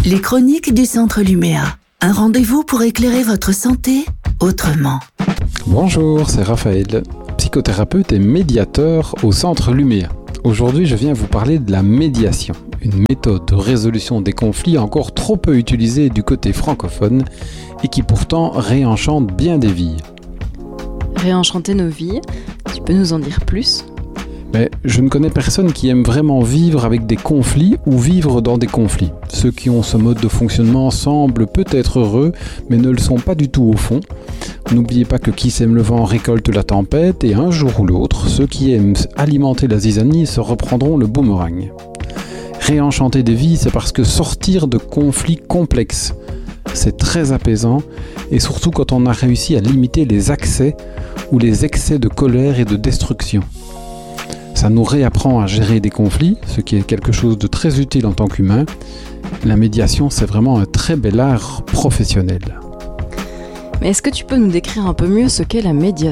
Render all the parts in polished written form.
Les chroniques du Centre Luméa. Un rendez-vous pour éclairer votre santé autrement. Bonjour, c'est Raphaël, psychothérapeute et médiateur au Centre Luméa. Aujourd'hui, je viens vous parler de la médiation, une méthode de résolution des conflits encore trop peu utilisée du côté francophone et qui pourtant réenchante bien des vies. Réenchanter nos vies, tu peux nous en dire plus ? Mais je ne connais personne qui aime vraiment vivre avec des conflits ou vivre dans des conflits. Ceux qui ont ce mode de fonctionnement semblent peut-être heureux, mais ne le sont pas du tout au fond. N'oubliez pas que qui sème le vent récolte la tempête, et un jour ou l'autre, ceux qui aiment alimenter la zizanie se reprendront le boomerang. Réenchanter des vies, c'est parce que sortir de conflits complexes, c'est très apaisant, et surtout quand on a réussi à limiter les accès ou les excès de colère et de destruction. Ça nous réapprend à gérer des conflits, ce qui est quelque chose de très utile en tant qu'humain. La médiation, c'est vraiment un très bel art professionnel. Mais est-ce que tu peux nous décrire un peu mieux ce qu'est la médiation ?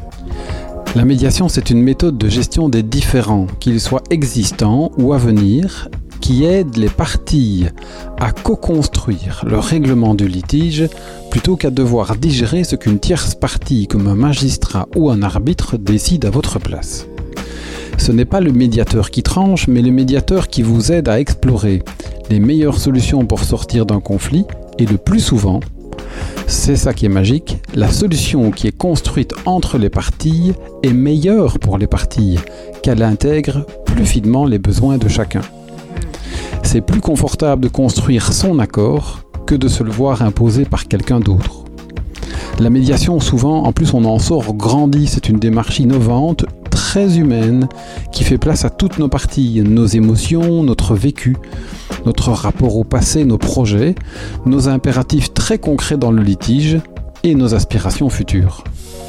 La médiation, c'est une méthode de gestion des différends, qu'ils soient existants ou à venir, qui aide les parties à co-construire le règlement du litige plutôt qu'à devoir digérer ce qu'une tierce partie, comme un magistrat ou un arbitre, décide à votre place. Ce n'est pas le médiateur qui tranche, mais le médiateur qui vous aide à explorer les meilleures solutions pour sortir d'un conflit, et le plus souvent, c'est ça qui est magique, la solution qui est construite entre les parties est meilleure pour les parties, qu'elle intègre plus finement les besoins de chacun. C'est plus confortable de construire son accord que de se le voir imposé par quelqu'un d'autre. La médiation, souvent, en plus on en sort grandi, c'est une démarche innovante, très humaine, qui fait place à toutes nos parties, nos émotions, notre vécu, notre rapport au passé, nos projets, nos impératifs très concrets dans le litige et nos aspirations futures.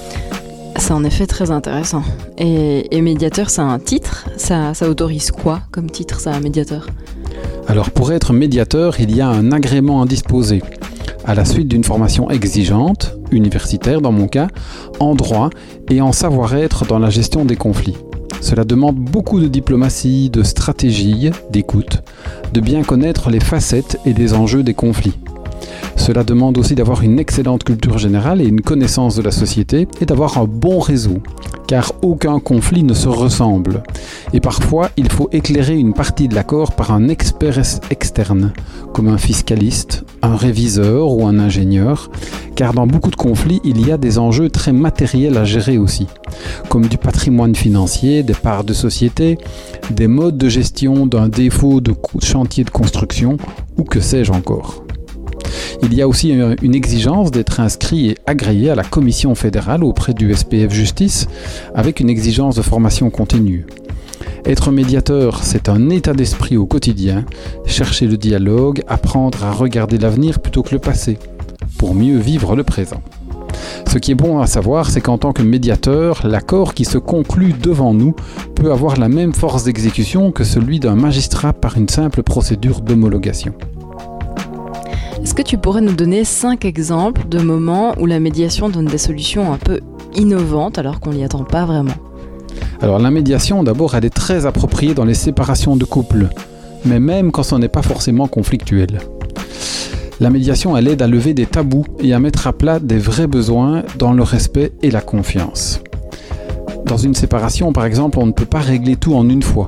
C'est en effet très intéressant. Et médiateur, c'est un titre ? Ça autorise quoi comme titre, ça, médiateur ? Alors pour être médiateur, il y a un agrément à disposer. À la suite d'une formation exigeante, universitaire dans mon cas, en droit et en savoir-être dans la gestion des conflits. Cela demande beaucoup de diplomatie, de stratégie, d'écoute, de bien connaître les facettes et les enjeux des conflits. Cela demande aussi d'avoir une excellente culture générale et une connaissance de la société et d'avoir un bon réseau, car aucun conflit ne se ressemble. Et parfois, il faut éclairer une partie de l'accord par un expert externe, comme un fiscaliste, un réviseur ou un ingénieur, car dans beaucoup de conflits, il y a des enjeux très matériels à gérer aussi, comme du patrimoine financier, des parts de société, des modes de gestion d'un défaut de chantier de construction, ou que sais-je encore. Il y a aussi une exigence d'être inscrit et agréé à la commission fédérale auprès du SPF Justice, avec une exigence de formation continue. Être médiateur, c'est un état d'esprit au quotidien, chercher le dialogue, apprendre à regarder l'avenir plutôt que le passé, pour mieux vivre le présent. Ce qui est bon à savoir, c'est qu'en tant que médiateur, l'accord qui se conclut devant nous peut avoir la même force d'exécution que celui d'un magistrat par une simple procédure d'homologation. Est-ce que tu pourrais nous donner 5 exemples de moments où la médiation donne des solutions un peu innovantes alors qu'on n'y attend pas vraiment ? Alors la médiation, d'abord, elle est très appropriée dans les séparations de couple, mais même quand ce n'est pas forcément conflictuel. La médiation, elle aide à lever des tabous et à mettre à plat des vrais besoins dans le respect et la confiance. Dans une séparation, par exemple, on ne peut pas régler tout en une fois.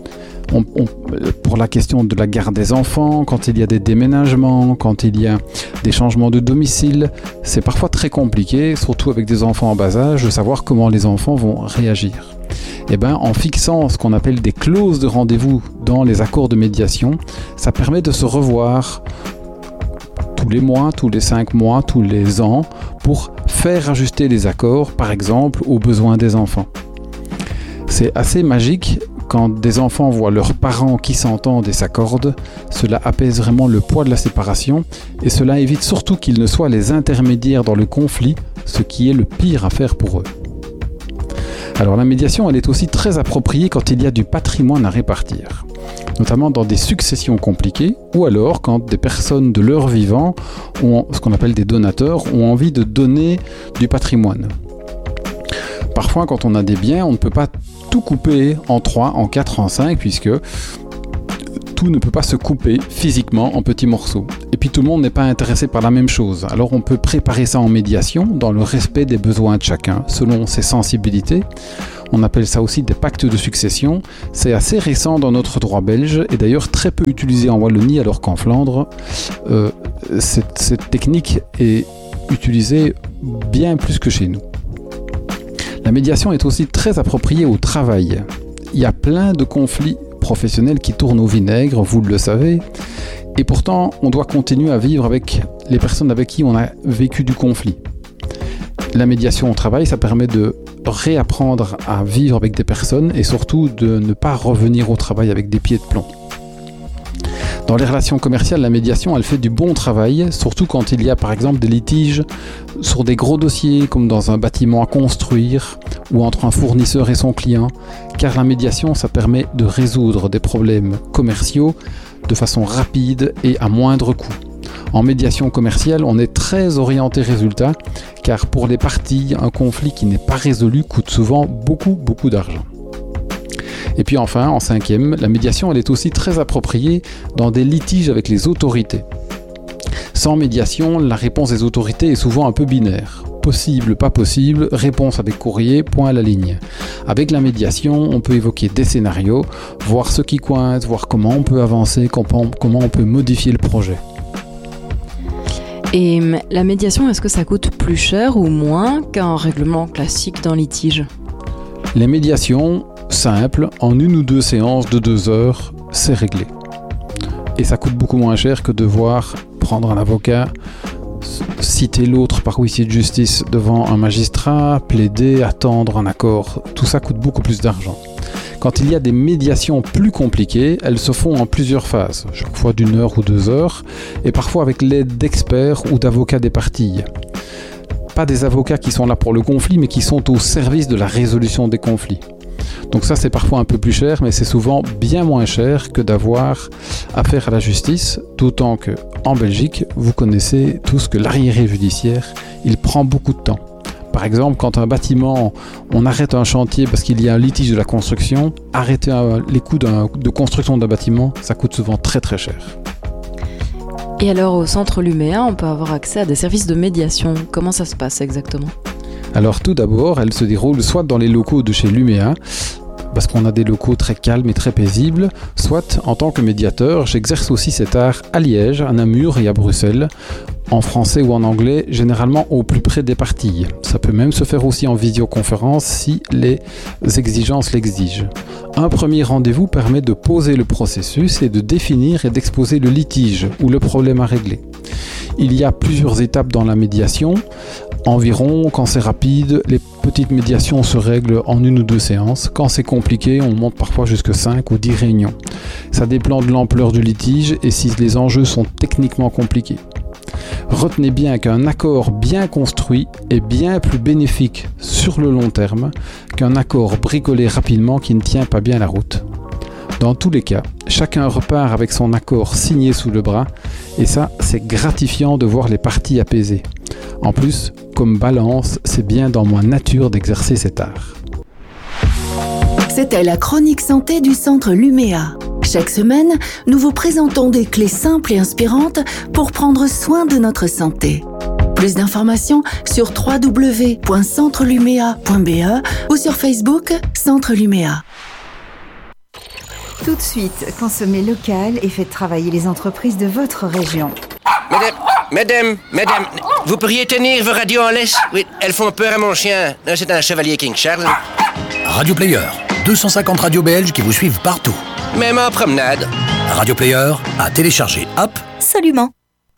Pour la question de la garde des enfants, quand il y a des déménagements, quand il y a des changements de domicile, c'est parfois très compliqué, surtout avec des enfants en bas âge, de savoir comment les enfants vont réagir. En fixant ce qu'on appelle des clauses de rendez-vous dans les accords de médiation, ça permet de se revoir tous les mois, tous les 5 mois, tous les ans, pour faire ajuster les accords, par exemple, aux besoins des enfants. C'est assez magique. Quand des enfants voient leurs parents qui s'entendent et s'accordent, cela apaise vraiment le poids de la séparation et cela évite surtout qu'ils ne soient les intermédiaires dans le conflit, ce qui est le pire à faire pour eux. Alors la médiation, elle est aussi très appropriée quand il y a du patrimoine à répartir, notamment dans des successions compliquées ou alors quand des personnes de leur vivant, ce qu'on appelle des donateurs, ont envie de donner du patrimoine. Parfois, quand on a des biens, on ne peut pas tout couper en 3, en 4, en 5, puisque tout ne peut pas se couper physiquement en petits morceaux. Et puis tout le monde n'est pas intéressé par la même chose. Alors on peut préparer ça en médiation dans le respect des besoins de chacun, selon ses sensibilités. On appelle ça aussi des pactes de succession. C'est assez récent dans notre droit belge et d'ailleurs très peu utilisé en Wallonie, alors qu'en Flandre, cette technique est utilisée bien plus que chez nous. La médiation est aussi très appropriée au travail. Il y a plein de conflits professionnels qui tournent au vinaigre, vous le savez, et pourtant on doit continuer à vivre avec les personnes avec qui on a vécu du conflit. La médiation au travail, ça permet de réapprendre à vivre avec des personnes et surtout de ne pas revenir au travail avec des pieds de plomb. Dans les relations commerciales, la médiation, elle fait du bon travail, surtout quand il y a par exemple des litiges sur des gros dossiers comme dans un bâtiment à construire ou entre un fournisseur et son client, car la médiation, ça permet de résoudre des problèmes commerciaux de façon rapide et à moindre coût. En médiation commerciale, on est très orienté résultat, car pour les parties, un conflit qui n'est pas résolu coûte souvent beaucoup d'argent. Et puis enfin, en cinquième, la médiation elle est aussi très appropriée dans des litiges avec les autorités. Sans médiation, la réponse des autorités est souvent un peu binaire. Possible, pas possible, réponse avec courrier, point à la ligne. Avec la médiation, on peut évoquer des scénarios, voir ce qui coince, voir comment on peut avancer, comment on peut modifier le projet. Et la médiation, est-ce que ça coûte plus cher ou moins qu'un règlement classique d'un litige ? Les médiations, simples, en 1 ou 2 séances de 2 heures, c'est réglé. Et ça coûte beaucoup moins cher que devoir prendre un avocat, citer l'autre par huissier de justice devant un magistrat, plaider, attendre un accord. Tout ça coûte beaucoup plus d'argent. Quand il y a des médiations plus compliquées, elles se font en plusieurs phases, chaque fois d'1 heure ou 2 heures, et parfois avec l'aide d'experts ou d'avocats des parties. Pas des avocats qui sont là pour le conflit, mais qui sont au service de la résolution des conflits. Donc ça, c'est parfois un peu plus cher, mais c'est souvent bien moins cher que d'avoir affaire à la justice, d'autant que en Belgique, vous connaissez tous que l'arriéré judiciaire, il prend beaucoup de temps. Par exemple, quand un bâtiment, on arrête un chantier parce qu'il y a un litige de la construction, arrêter les coûts de construction d'un bâtiment, ça coûte souvent très cher. Et alors, au centre Luméa, on peut avoir accès à des services de médiation. Comment ça se passe exactement ? Alors tout d'abord, elle se déroule soit dans les locaux de chez Luméa, parce qu'on a des locaux très calmes et très paisibles, soit en tant que médiateur, j'exerce aussi cet art à Liège, à Namur et à Bruxelles, en français ou en anglais, généralement au plus près des parties. Ça peut même se faire aussi en visioconférence si les exigences l'exigent. Un premier rendez-vous permet de poser le processus et de définir et d'exposer le litige ou le problème à régler. Il y a plusieurs étapes dans la médiation. Environ, quand c'est rapide, les petites médiations se règlent en 1 ou 2 séances. Quand c'est compliqué, on monte parfois jusqu'à 5 ou 10 réunions. Ça dépend de l'ampleur du litige et si les enjeux sont techniquement compliqués. Retenez bien qu'un accord bien construit est bien plus bénéfique sur le long terme qu'un accord bricolé rapidement qui ne tient pas bien la route. Dans tous les cas, chacun repart avec son accord signé sous le bras et ça, c'est gratifiant de voir les parties apaisées. En plus, comme balance, c'est bien dans ma nature d'exercer cet art. C'était la chronique santé du centre Luméa. Chaque semaine, nous vous présentons des clés simples et inspirantes pour prendre soin de notre santé. Plus d'informations sur www.centrelumea.be ou sur Facebook Centre Luméa. Tout de suite, consommez local et faites travailler les entreprises de votre région. Madame, vous pourriez tenir vos radios en laisse ? Oui, elles font peur à mon chien. C'est un chevalier King Charles. Radio Player, 250 radios belges qui vous suivent partout. Même en promenade. Radio Player, à télécharger app. Absolument.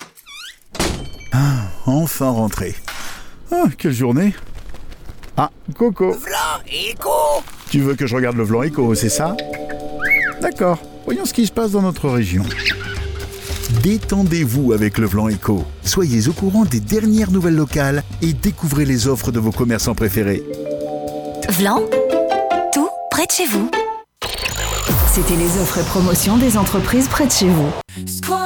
Enfin rentré. Ah, quelle journée. Ah, Coco. Vlan Éco. Tu veux que je regarde le Vlan Éco, c'est ça ? D'accord, voyons ce qui se passe dans notre région. Détendez-vous avec le Vlan Éco. Soyez au courant des dernières nouvelles locales et découvrez les offres de vos commerçants préférés. Vlan, tout près de chez vous. C'était les offres et promotions des entreprises près de chez vous.